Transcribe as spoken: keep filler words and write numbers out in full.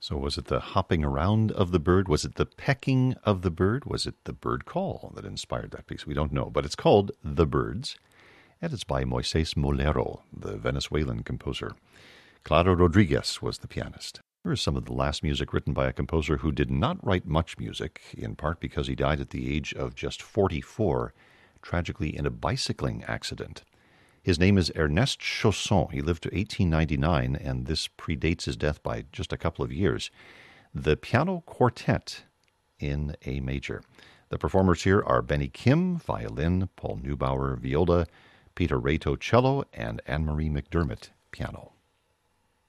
So was it the hopping around of the bird? Was it the pecking of the bird? Was it the bird call that inspired that piece? We don't know, but it's called The Birds, and it's by Moises Molero, the Venezuelan composer. Claro Rodriguez was the pianist. Here is some of the last music written by a composer who did not write much music, in part because he died at the age of just forty-four, tragically in a bicycling accident. His name is Ernest Chausson. He lived to eighteen ninety-nine, and this predates his death by just a couple of years. The Piano Quartet in A major. The performers here are Benny Kim, violin, Paul Neubauer, viola, Peter Reto, cello, and Anne-Marie McDermott, piano.